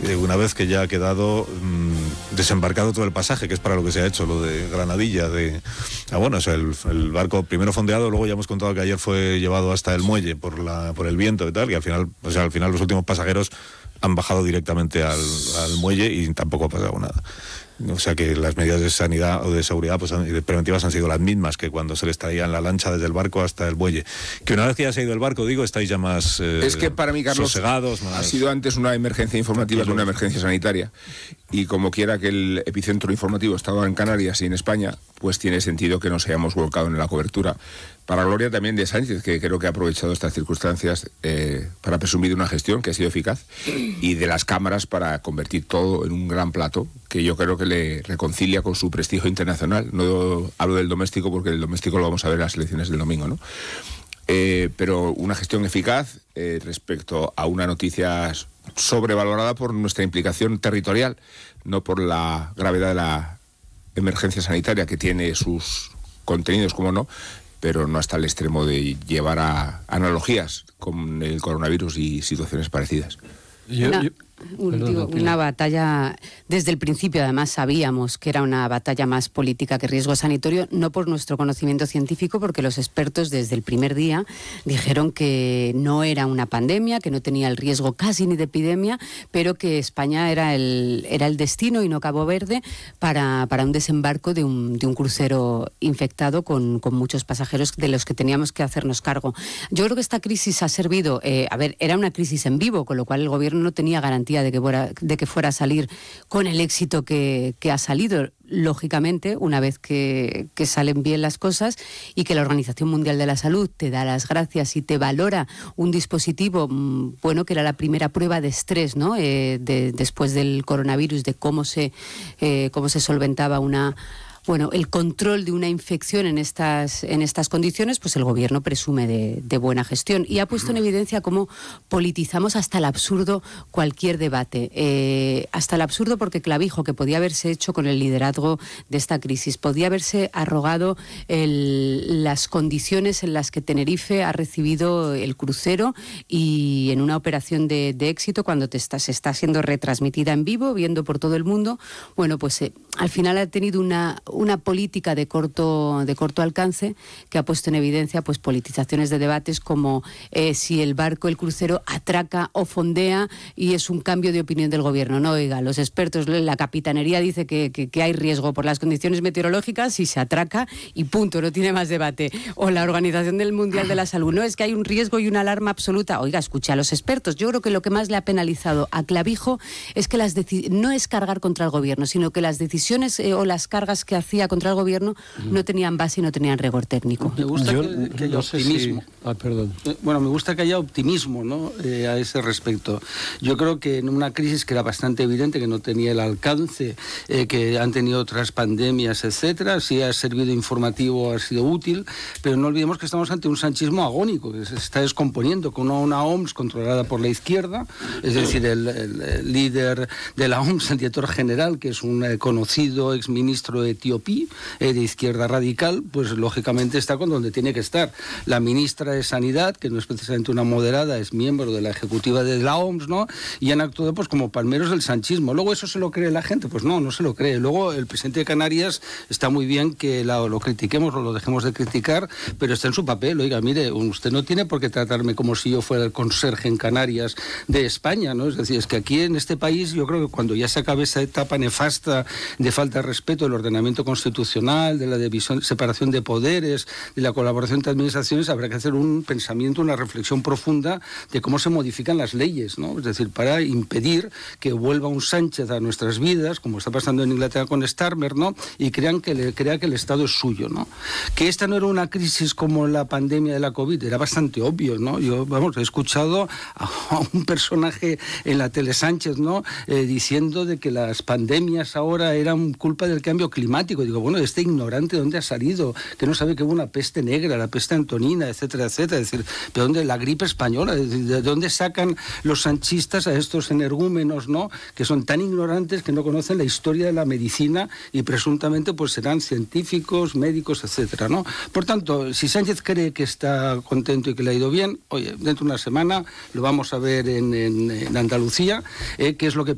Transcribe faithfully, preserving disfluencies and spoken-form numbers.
eh, una vez que ya ha quedado mmm, desembarcado todo el pasaje, que es para lo que se ha hecho, lo de Granadilla, de... Ah, bueno, o sea, el, el barco primero fondeado, luego ya hemos contado que ayer fue llevado hasta el muelle por la por el viento y tal, y al final, o sea, al final los últimos pasajeros han bajado directamente al, al muelle y tampoco ha pasado nada. O sea que las medidas de sanidad o de seguridad pues, y de preventivas han sido las mismas que cuando se les traía en la lancha desde el barco hasta el muelle. Que una vez que ya se ha ido el barco, digo, estáis ya más eh, es que para mí, Carlos, sosegados. Más... ha sido antes una emergencia informativa que una emergencia sanitaria. Y como quiera que el epicentro informativo estaba en Canarias y en España, pues tiene sentido que nos hayamos volcado en la cobertura. Para gloria también de Sánchez, que creo que ha aprovechado estas circunstancias eh, para presumir de una gestión que ha sido eficaz, y de las cámaras para convertir todo en un gran plato, que yo creo que le reconcilia con su prestigio internacional. No hablo del doméstico porque el doméstico lo vamos a ver en las elecciones del domingo, ¿no? Eh, pero una gestión eficaz eh, respecto a una noticia sobrevalorada por nuestra implicación territorial, no por la gravedad de la emergencia sanitaria, que tiene sus contenidos, como no, pero no hasta el extremo de llevar a analogías con el coronavirus y situaciones parecidas. Yo, una, yo, un, perdón, digo, Martina. una batalla, desde el principio además sabíamos que era una batalla más política que riesgo sanitario, no por nuestro conocimiento científico, porque los expertos desde el primer día dijeron que no era una pandemia, que no tenía el riesgo casi ni de epidemia, pero que España era el, era el destino y no Cabo Verde para, para un desembarco de un, de un crucero infectado con, con muchos pasajeros de los que teníamos que hacernos cargo. Yo creo que esta crisis ha servido, eh, a ver, era una crisis en vivo, con lo cual el gobierno no tenía garantía de que fuera, de que fuera a salir con el éxito que, que ha salido. Lógicamente, una vez que, que salen bien las cosas y que la Organización Mundial de la Salud te da las gracias y te valora un dispositivo, bueno, que era la primera prueba de estrés, ¿no? Eh, de, después del coronavirus, de cómo se, eh, cómo se solventaba una... Bueno, el control de una infección en estas, en estas condiciones, pues el gobierno presume de, de buena gestión y ha puesto en evidencia cómo politizamos hasta el absurdo cualquier debate. Eh, hasta el absurdo porque Clavijo, que podía haberse hecho con el liderazgo de esta crisis, podía haberse arrogado el, las condiciones en las que Tenerife ha recibido el crucero y en una operación de, de éxito cuando te está, se está siendo retransmitida en vivo, viendo por todo el mundo, bueno, pues eh, al final ha tenido una... una política de corto de corto alcance que ha puesto en evidencia pues politizaciones de debates como eh, si el barco, el crucero atraca o fondea y es un cambio de opinión del gobierno. No, oiga, los expertos, la capitanería dice que, que, que hay riesgo por las condiciones meteorológicas y se atraca y punto, no tiene más debate. O la Organización del Mundial de la Salud, no, es que hay un riesgo y una alarma absoluta. Oiga, escucha a los expertos. Yo creo que lo que más le ha penalizado a Clavijo es que las deci- no es cargar contra el gobierno, sino que las decisiones eh, o las cargas que hacía contra el gobierno no tenían base y no tenían rigor técnico. Me gusta Yo que, que haya no sé optimismo. si... Ah, perdón. Eh, Bueno, me gusta que haya optimismo, ¿no? Eh, a ese respecto. Yo creo que en una crisis que era bastante evidente, que no tenía el alcance eh, que han tenido otras pandemias, etcétera, sí ha servido informativo, ha sido útil, pero no olvidemos que estamos ante un sanchismo agónico, que se está descomponiendo, con una, una O M S controlada por la izquierda, es decir, el, el, el líder de la O M S, el director general, que es un eh, conocido exministro etíope, eh, de izquierda radical, pues lógicamente está con donde tiene que estar. La ministra de Sanidad, que no es precisamente una moderada, es miembro de la ejecutiva de la O M S, ¿no? Y han actuado pues como palmeros del sanchismo. Luego, ¿eso se lo cree la gente? Pues no, no se lo cree. Luego, el presidente de Canarias, está muy bien que la, lo critiquemos o lo dejemos de criticar, pero está en su papel. Oiga, mire, usted no tiene por qué tratarme como si yo fuera el conserje en Canarias de España, ¿no? Es decir, es que aquí en este país, yo creo que cuando ya se acabe esa etapa nefasta de falta de respeto del ordenamiento constitucional, de la división, separación de poderes, de la colaboración entre administraciones, habrá que hacer un pensamiento, una reflexión profunda de cómo se modifican las leyes, ¿no? Es decir, para impedir que vuelva un Sánchez a nuestras vidas, como está pasando en Inglaterra con Starmer, ¿no? Y crean que le, crea que el Estado es suyo, ¿no? Que esta no era una crisis como la pandemia de la COVID, era bastante obvio, ¿no? Yo, vamos, he escuchado a un personaje en la tele Sánchez, ¿no? Eh, diciendo de que las pandemias ahora eran culpa del cambio climático. Digo, bueno, este ignorante, ¿de dónde ha salido? Que no sabe que hubo una peste negra, la peste antonina, etcétera, etcétera. Es decir, ¿de dónde la gripe española? ¿De dónde sacan los sanchistas a estos energúmenos, ¿no? Que son tan ignorantes que no conocen la historia de la medicina y presuntamente pues serán científicos, médicos, etcétera, ¿no? Por tanto, si Sánchez cree que está contento y que le ha ido bien, oye, dentro de una semana lo vamos a ver en, en, en Andalucía, eh, que es lo que